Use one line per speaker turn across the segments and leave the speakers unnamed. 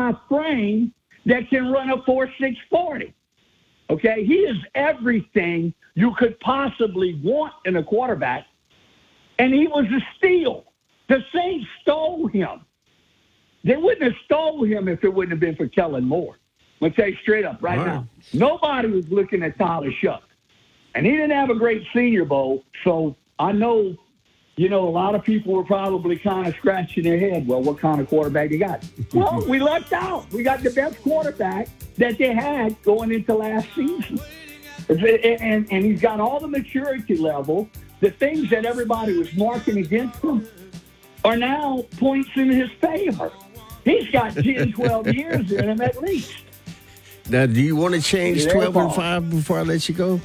285 frame that can run a 4.6 40. Okay, he is everything you could possibly want in a quarterback, and he was a steal. The Saints stole him. They wouldn't have stole him if it wouldn't have been for Kellen Moore. I'm going to tell you straight up right now. Nobody was looking at Tyler Shough. And he didn't have a great Senior Bowl, so I know, a lot of people were probably kind of scratching their head, well, what kind of quarterback you got? Well, we left out. We got the best quarterback that they had going into last season. And he's got all the maturity level. The things that everybody was marking against him are now points in his favor. He's got 10, 12 years in him at least.
Now, do you want to change 12-5 before I let you go?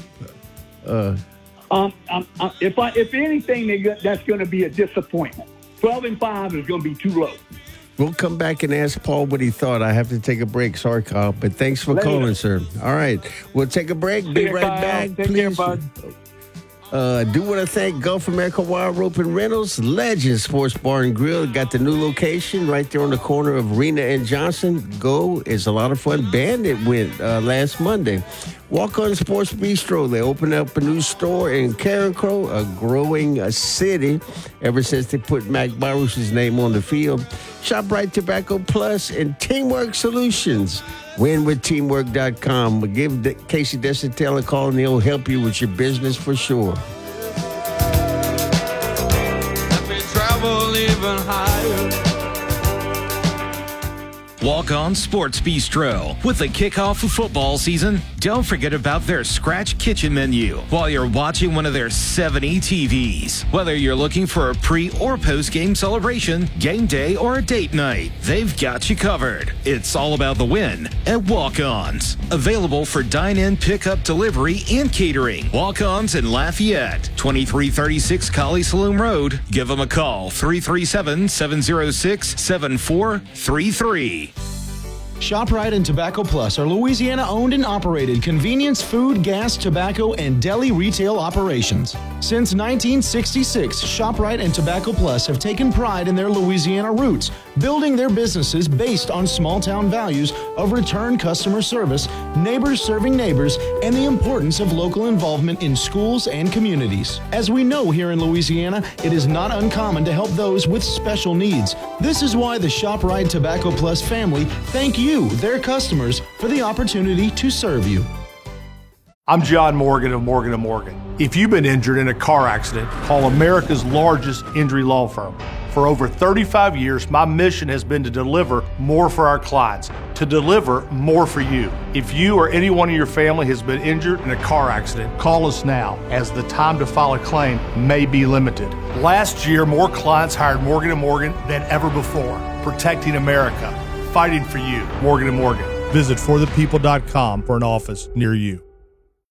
If anything, that's going to be a disappointment. 12-5 is going to be too low.
We'll come back and ask Paul what he thought. I have to take a break. Sorry, Kyle, but thanks for calling, sir. All right, we'll take a break. Be right back.
Take care, bud.
Do want to thank Gulf America Wild Rope and Rentals, Legend Sports Bar and Grill. Got the new location right there on the corner of Rena and Johnson. Go. It's a lot of fun. Bandit went last Monday. Walk On Sports Bistro. They opened up a new store in Carencro, a growing city ever since they put Mac Baruch's name on the field. ShopRite Tobacco Plus and Teamwork Solutions. WinWithTeamwork.com. Give Casey Desautel a call and he'll help you with your business for sure.
Let me travel even higher.
Walk On Sports Bistro. With the kickoff of football season, don't forget about their Scratch Kitchen menu while you're watching one of their 70 TVs. Whether you're looking for a pre- or post-game celebration, game day, or a date night, they've got you covered. It's all about the win at Walk-Ons. Available for dine-in, pickup, delivery, and catering. Walk-Ons in Lafayette, 2336 Collie Saloon Road. Give them a call, 337-706-7433.
ShopRite and Tobacco Plus are Louisiana-owned and operated convenience, food, gas, tobacco, and deli retail operations. Since 1966, ShopRite and Tobacco Plus have taken pride in their Louisiana roots, building their businesses based on small-town values of return customer service, neighbors serving neighbors, and the importance of local involvement in schools and communities. As we know here in Louisiana, it is not uncommon to help those with special needs. This is why the ShopRite Tobacco Plus family thank you, their customers, for the opportunity to serve you.
I'm John Morgan of Morgan & Morgan. If you've been injured in a car accident, call America's largest injury law firm. For over 35 years, my mission has been to deliver more for our clients, to deliver more for you. If you or anyone in your family has been injured in a car accident, call us now, as the time to file a claim may be limited. Last year, more clients hired Morgan & Morgan than ever before, protecting America, fighting for you. Morgan & Morgan. Visit forthepeople.com for an office near you.